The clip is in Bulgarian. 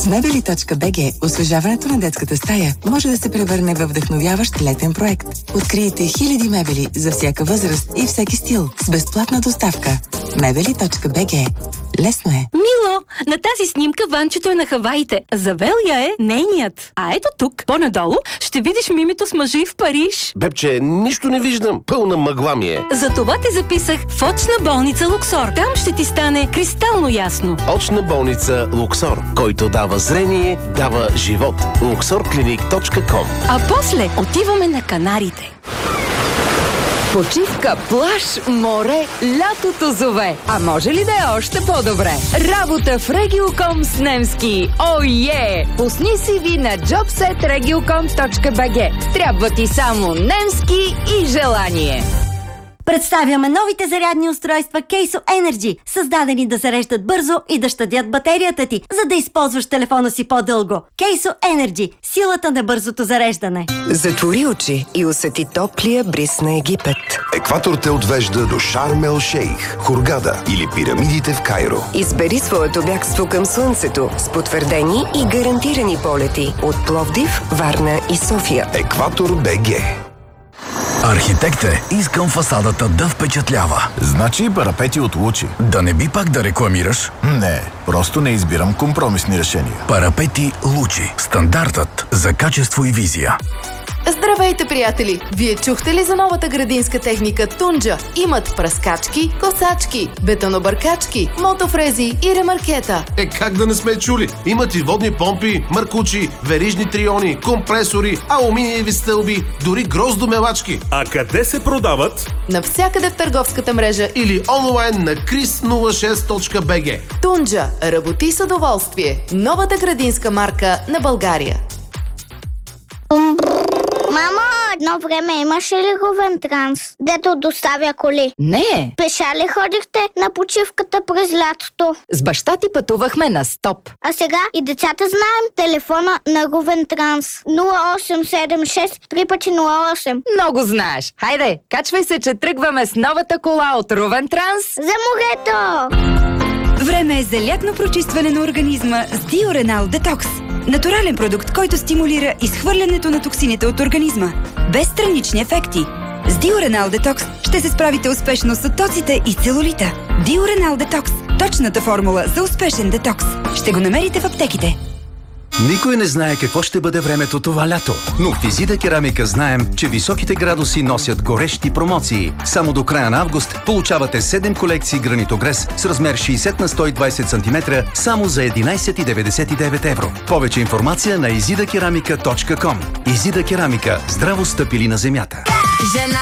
Мебели.bg освежаването на детската стая може да се превърне във вдъхновяващ летен проект. Открийте хиляди мебели за всяка възраст и всеки стил с безплатна доставка. Мебели.bg. Лесно е. Мило, на тази снимка Ванчето е на Хаваите. Завел я е нейният. А ето тук, по-надолу, ще видиш Мимито с мъжи в Париж. Бебче, нищо не виждам. Пълна мъгла ми е. Затова те записах в очна болница Луксор. Там ще ти стане кристално ясно. Очна болница Луксор, който дава зрение, дава живот. luxorclinic.com. А после отиваме на Канарите. Почивка, плаж, море, лятото зове. А може ли да е още по-добре? Работа в Regiocom с немски. Пусни си ви на jobset.regiocom.bg. Трябва ти само немски и желание. Представяме новите зарядни устройства Keiso Energy, създадени да зареждат бързо и да щадят батерията ти, за да използваш телефона си по-дълго. Keiso Energy – силата на бързото зареждане. Затвори очи и усети топлия бриз на Египет. Екватор те отвежда до Шарм ел Шейх, Хургада или пирамидите в Кайро. Избери своето бягство към слънцето с потвърдени и гарантирани полети от Пловдив, Варна и София. Екватор БГ. Архитекте, искам фасадата да впечатлява. Значи парапети от Лучи. Да не би пак да рекламираш? Не, просто не избирам компромисни решения. Парапети Лучи. Стандартът за качество и визия. Здравейте, приятели! Вие чухте ли за новата градинска техника Тунджа? Имат пръскачки, косачки, бетонобъркачки, мотофрези и ремаркета. Как да не сме чули? Имат и водни помпи, маркучи, верижни триони, компресори, алуминиеви стълби, дори гроздомелачки. А къде се продават? Навсякъде в търговската мрежа или онлайн на chris06.bg. Тунджа. Работи с удоволствие. Новата градинска марка на България. Мамо, едно време имаше ли Ровентранс, дето доставя коли? Не. Пеша ли ходихте на почивката през лятото? С баща ти пътувахме на стоп. А сега и децата знаем телефона на Ровентранс. 0876 3×08. Много знаеш. Хайде, качвай се, че тръгваме с новата кола от Ровентранс. За морето! Време е за лятно прочистване на организма с Диоренал Детокс. Натурален продукт, който стимулира изхвърлянето на токсините от организма. Без странични ефекти. С Диоренал Детокс ще се справите успешно с оттоците и целулита. Диоренал Детокс. Точната формула за успешен детокс. Ще го намерите в аптеките. Никой не знае какво ще бъде времето това лято. Но в Изида Керамика знаем, че високите градуси носят горещи промоции. Само до края на август получавате 7 колекции гранитогрес с размер 60 на 120 см само за 11,99 евро. Повече информация на izidakeramika.com. Изида Керамика. Здраво стъпили на земята.